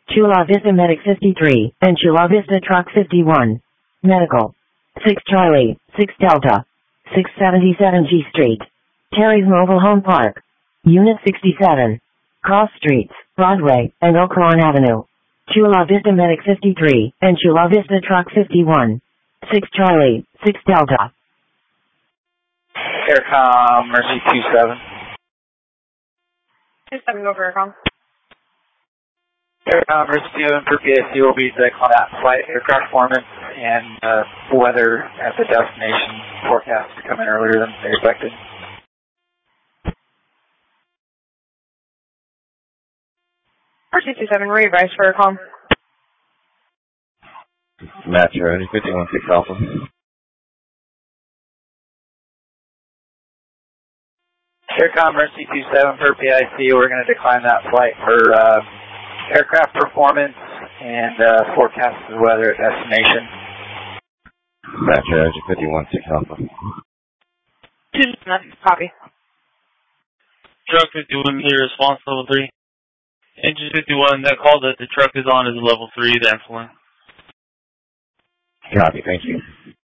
Chula Vista Medic 53, and Chula Vista Truck 51. Medical. 6 Charlie, 6 Delta. 677 G Street. Terry's Mobile Home Park. Unit 67. Cross Streets, Broadway, and Oak Lawn Avenue. Chula Vista Medic 53, and Chula Vista Truck 51. 6 Charlie, 6 Delta. Aircom, Mercy 27. 27, go for Aircom. Aircom, Mercy 27 for PIC will be declining that flight, aircraft performance, and weather at the destination forecast to come in earlier than expected. Mercy 27, re-advise for Aircom. Match ready, 51-6 Alpha. Aircom, Mercy 27 for PIC, we're going to decline that flight for aircraft performance and forecasted weather at destination. Match ready, 51-6 Alpha. 2-7, copy. Truck 51 here, response level 3. Engine 51, that call that the truck is on is level 3, the influence. Copy, thank you.